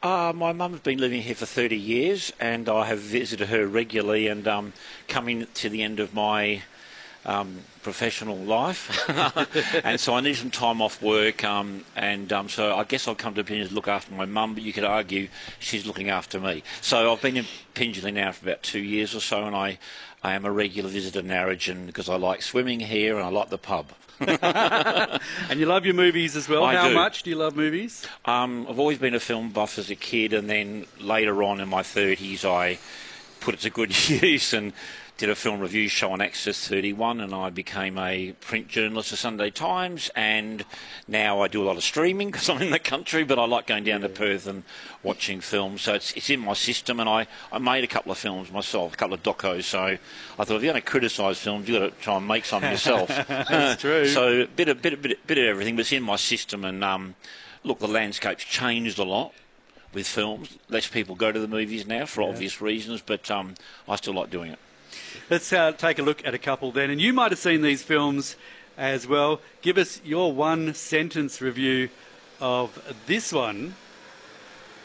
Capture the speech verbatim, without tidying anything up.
Uh, my mum's been living here for thirty years, and I have visited her regularly, and um, coming to the end of my um, professional life, and so I need some time off work, um, and um, so I guess I've come to Pingelly to look after my mum, but you could argue she's looking after me. So I've been in Pingelly now for about two years or so, and I, I am a regular visitor in Narrogin because I like swimming here and I like the pub. And you love your movies as well. I How do. much do you love movies? Um, I've always been a film buff as a kid, and then later on in my thirties I put it to good use and did a film review show on Access thirty-one, and I became a print journalist for Sunday Times, and now I do a lot of streaming because I'm in the country, but I like going down to Perth and watching films, so it's, it's in my system, and I, I made a couple of films myself, a couple of docos, so I thought if you're going to criticise films, you've got to try and make some yourself. That's true. So a bit of, bit, of, bit, of, bit of everything, but it's in my system, and um, look, the landscape's changed a lot with films. Less people go to the movies now for yeah. obvious reasons, but um, I still like doing it. Let's uh, take a look at a couple then. And you might have seen these films as well. Give us your one-sentence review of this one.